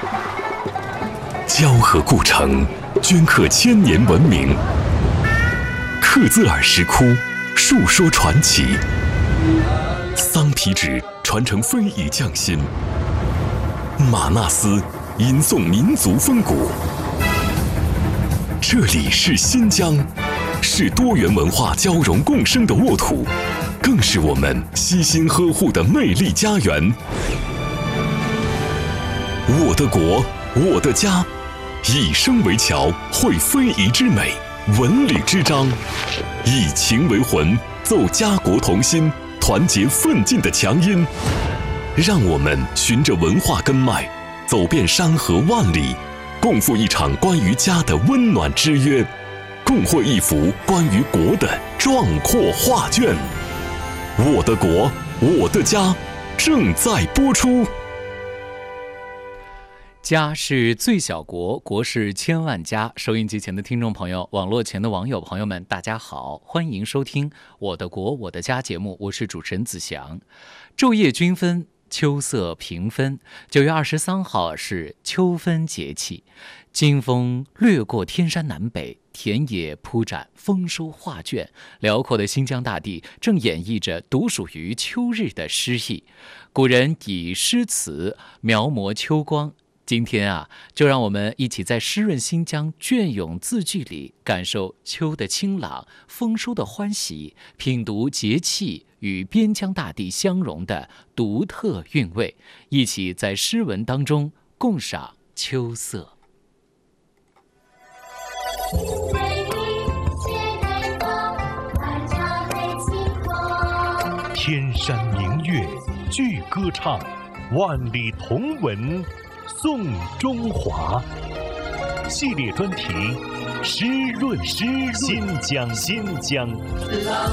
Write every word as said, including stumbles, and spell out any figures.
交河故城，镌刻千年文明；克孜尔石窟，述说传奇；桑皮纸传承非遗匠心；玛纳斯吟诵民族风骨。这里是新疆，是多元文化交融共生的沃土，更是我们悉心呵护的魅力家园。我的国，我的家，以声为桥，绘非遗之美，文旅之章，以情为魂，奏家国同心，团结奋进的强音。让我们循着文化根脉，走遍山河万里，共赴一场关于家的温暖之约，共绘一幅关于国的壮阔画卷。我的国，我的家，正在播出。 家是最小国，国是千万家。收音机前的听众朋友，网络前的网友朋友们，大家好，欢迎收听《我的国我的家》节目，我是主持人子祥。昼夜均分，秋色平分。九月二十三号是秋分节气，金风掠过天山南北，田野铺展丰收画卷，辽阔的新疆大地正演绎着独属于秋日的诗意。古人以诗词描摹秋光。今天啊，就让我们一起在湿润新疆隽永字句里感受秋的清朗、丰收的欢喜，品读节气与边疆大地相融的独特韵味，一起在诗文当中共赏秋色。 天山明月聚歌唱，万里同文颂中华。系列专题：湿润湿润新疆新疆。